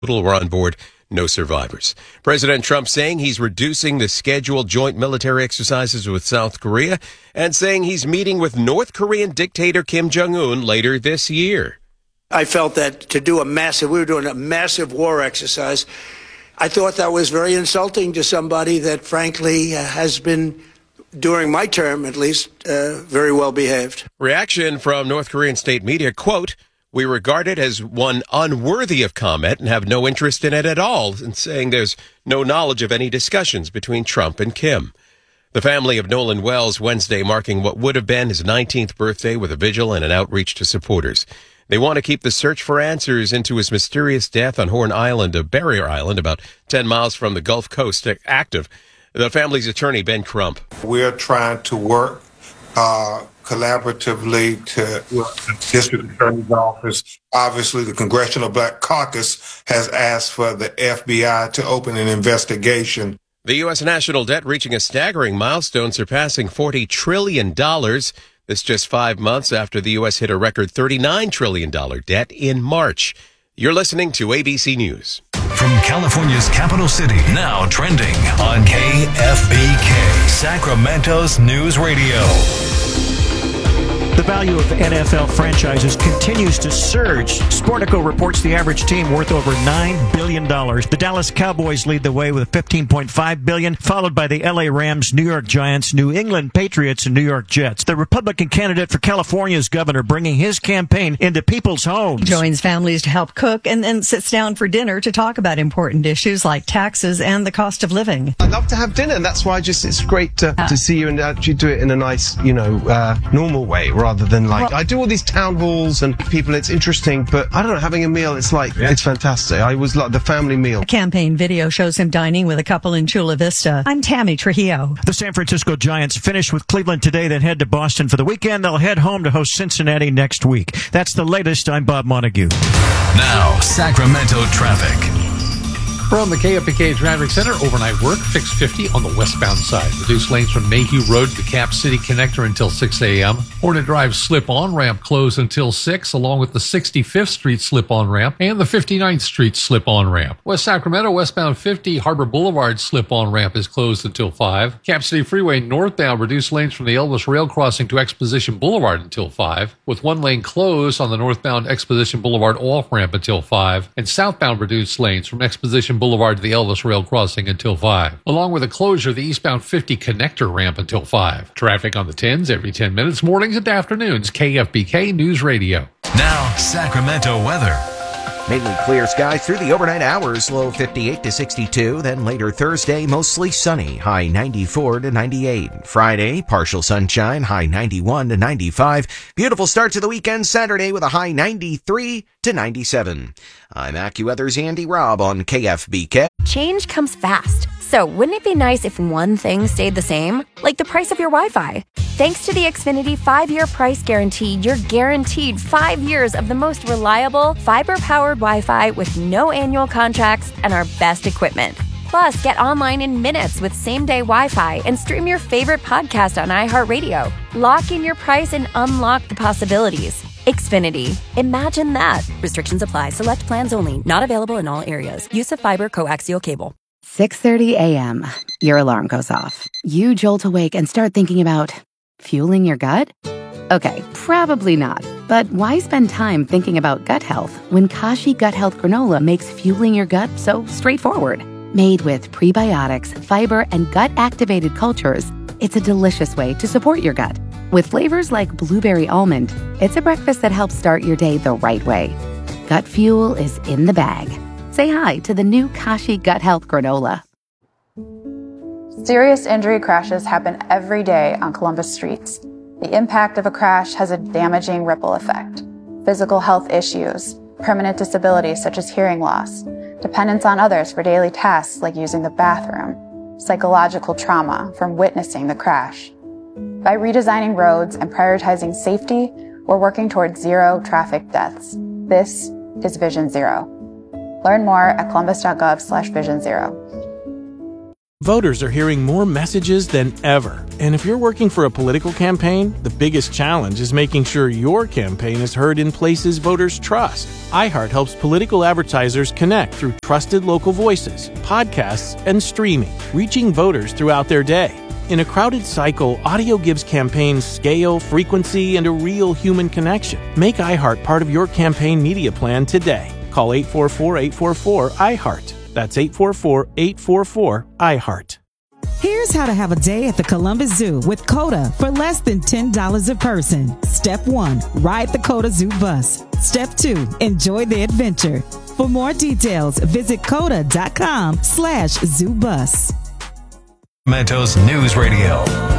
were on board. No survivors. President Trump saying he's reducing the scheduled joint military exercises with South Korea and saying he's meeting with North Korean dictator Kim Jong-un later this year. I felt that we were doing a massive war exercise. I thought that was very insulting to somebody that, frankly, has been, during my term at least, very well behaved. Reaction from North Korean state media, quote, "We regard it as one unworthy of comment and have no interest in it at all," and saying there's no knowledge of any discussions between Trump and Kim. The family of Nolan Wells Wednesday marking what would have been his 19th birthday with a vigil and an outreach to supporters. They want to keep the search for answers into his mysterious death on Horn Island, a barrier island about 10 miles from the Gulf Coast, active. The family's attorney, Ben Crump. We're trying to work collaboratively to the district attorney's office. Obviously, the Congressional Black Caucus has asked for the FBI to open an investigation. The U.S. national debt reaching a staggering milestone, surpassing $40 trillion. This just 5 months after the U.S. hit a record $39 trillion debt in March. You're listening to ABC News. From California's capital city, now trending on KFBK, Sacramento's News Radio. The value of NFL franchises continues to surge. Sportico reports the average team worth over $9 billion. The Dallas Cowboys lead the way with $15.5 billion, followed by the LA Rams, New York Giants, New England Patriots, and New York Jets. The Republican candidate for California's governor bringing his campaign into people's homes. Joins families to help cook and then sits down for dinner to talk about important issues like taxes and the cost of living. I love to have dinner, and that's why it's great to see you and actually do it in a nice, normal way, rather than I do all these town halls and people, it's interesting, but I don't know, having a meal, it's it's fantastic. I was like the family meal. A campaign video shows him dining with a couple in Chula Vista. I'm Tammy Trujillo. The San Francisco Giants finish with Cleveland today, then head to Boston for the weekend. They'll head home to host Cincinnati next week. That's the latest. I'm Bob Montague. Now, Sacramento traffic. From the KFBK Traffic Center, overnight work, fix 50 on the westbound side. Reduce lanes from Mayhew Road to the Cap City Connector until 6 a.m. Hornet Drive slip-on ramp closed until 6, along with the 65th Street slip-on ramp and the 59th Street slip-on ramp. West Sacramento, westbound 50, Harbor Boulevard slip-on ramp is closed until 5. Cap City Freeway northbound, reduce lanes from the Elvis Rail Crossing to Exposition Boulevard until 5, with one lane closed on the northbound Exposition Boulevard off-ramp until 5, and southbound reduced lanes from Exposition Boulevard to the Elvis Rail Crossing until 5, along with a closure of the eastbound 50 connector ramp until 5. Traffic on the 10s every 10 minutes, mornings and afternoons. KFBK News Radio. Now, Sacramento weather. Mainly clear skies through the overnight hours, low 58 to 62. Then later Thursday, mostly sunny, high 94 to 98. Friday, partial sunshine, high 91 to 95. Beautiful start to the weekend Saturday with a high 93 to 97. I'm AccuWeather's Andy Robb on KFBK. Change comes fast. So wouldn't it be nice if one thing stayed the same? Like the price of your Wi-Fi. Thanks to the Xfinity 5-year price guarantee, you're guaranteed 5 years of the most reliable, fiber-powered Wi-Fi with no annual contracts and our best equipment. Plus, get online in minutes with same-day Wi-Fi and stream your favorite podcast on iHeartRadio. Lock in your price and unlock the possibilities. Xfinity. Imagine that. Restrictions apply. Select plans only. Not available in all areas. Use of fiber coaxial cable. 6:30 a.m. Your alarm goes off. You jolt awake and start thinking about fueling your gut? Okay, probably not. But why spend time thinking about gut health when Kashi Gut Health Granola makes fueling your gut so straightforward? Made with prebiotics, fiber, and gut-activated cultures, it's a delicious way to support your gut. With flavors like blueberry almond, it's a breakfast that helps start your day the right way. Gut fuel is in the bag. Say hi to the new Kashi Gut Health Granola. Serious injury crashes happen every day on Columbus streets. The impact of a crash has a damaging ripple effect. Physical health issues, permanent disabilities such as hearing loss, dependence on others for daily tasks like using the bathroom, psychological trauma from witnessing the crash. By redesigning roads and prioritizing safety, we're working towards zero traffic deaths. This is Vision Zero. Learn more at columbus.gov/Vision Zero. Voters are hearing more messages than ever. And if you're working for a political campaign, the biggest challenge is making sure your campaign is heard in places voters trust. iHeart helps political advertisers connect through trusted local voices, podcasts, and streaming, reaching voters throughout their day. In a crowded cycle, audio gives campaigns scale, frequency, and a real human connection. Make iHeart part of your campaign media plan today. Call 844-844-iHeart. That's 844-844-iHeart. Here's how to have a day at the Columbus Zoo with COTA for less than $10 a person. Step 1, ride the COTA Zoo bus. Step 2, enjoy the adventure. For more details, visit COTA.com/zoobus. Mentos News Radio.